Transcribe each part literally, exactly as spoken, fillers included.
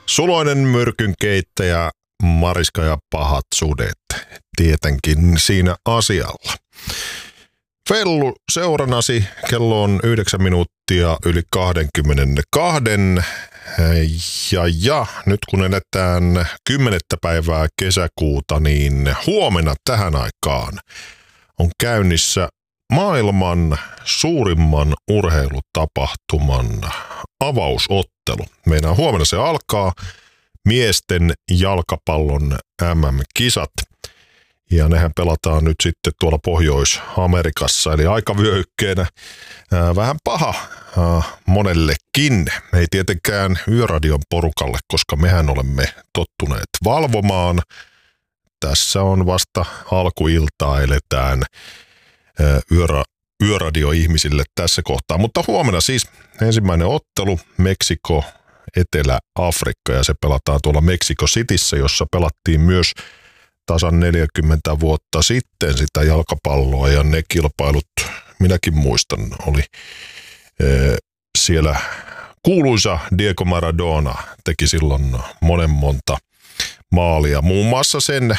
Suloinen myrkynkeittäjä, Mariska ja pahat sudet, tietenkin siinä asialla. Fellu seuranasi, kello on yhdeksän minuuttia yli kaksikymmentäkaksi. Ja, ja nyt kun eletään kymmenettä päivää kesäkuuta, niin huomenna tähän aikaan on käynnissä maailman suurimman urheilutapahtuman avausottelu. Meidän huomenna se alkaa, miesten jalkapallon M M-kisat. Ja nehän pelataan nyt sitten tuolla Pohjois-Amerikassa, eli aikavyöhykkeenä ää, vähän paha ää, monellekin. Ei tietenkään Yöradion porukalle, koska mehän olemme tottuneet valvomaan. Tässä on vasta alkuiltaa, eletään ää, yörä, Yöradio-ihmisille tässä kohtaa. Mutta huomenna siis ensimmäinen ottelu, Meksiko, Etelä-Afrikka, ja se pelataan tuolla Mexico Cityssä, jossa pelattiin myös tasan neljäkymmentä vuotta sitten sitä jalkapalloa, ja ne kilpailut, minäkin muistan, oli e, siellä kuuluisa Diego Maradona teki silloin monen monta maalia, muun muassa sen, e,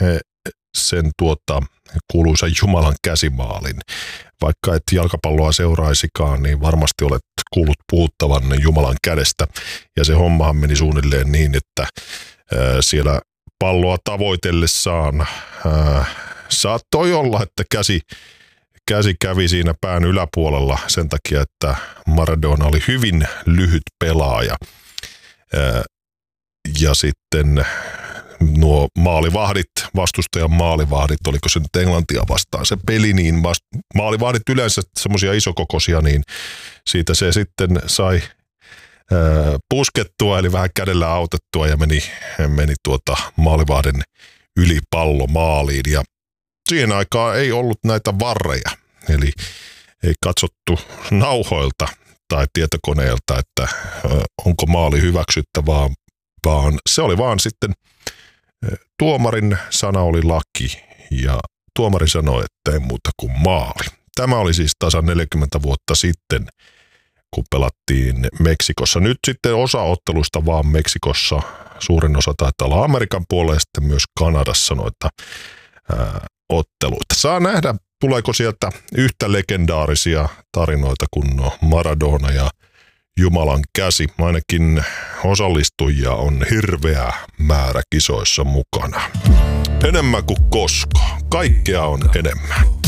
sen tuota, kuuluisan Jumalan käsimaalin. Vaikka et jalkapalloa seuraisikaan, niin varmasti olet kuullut puhuttavan Jumalan kädestä, ja se hommahan meni suunnilleen niin, että e, siellä palloa tavoitellessaan ää, saattoi olla, että käsi, käsi kävi siinä pään yläpuolella sen takia, että Maradona oli hyvin lyhyt pelaaja. Ää, ja sitten nuo maalivahdit, vastustajan maalivahdit, oliko se nyt Englantia vastaan se peli, niin vast, maalivahdit yleensä semmoisia isokokoisia, niin siitä se sitten sai puskettua, eli vähän kädellä autettua, ja meni, meni tuota maalivahden yli pallo maaliin. Ja siihen aikaan ei ollut näitä varreja, eli ei katsottu nauhoilta tai tietokoneelta, että onko maali hyväksyttävää, vaan se oli vaan sitten tuomarin sana oli laki, ja tuomari sanoi, että ei muuta kuin maali. Tämä oli siis tasan neljäkymmentä vuotta sitten, kun pelattiin Meksikossa. Nyt sitten osa otteluista vaan Meksikossa, suurin osa taitaa olla Amerikan puolella, ja sitten myös Kanadassa noita ää, otteluita. Saa nähdä, tuleeko sieltä yhtä legendaarisia tarinoita kuin Maradona ja Jumalan käsi. Ainakin osallistujia on hirveä määrä kisoissa mukana. Enemmän kuin koskaan. Kaikkea on enemmän.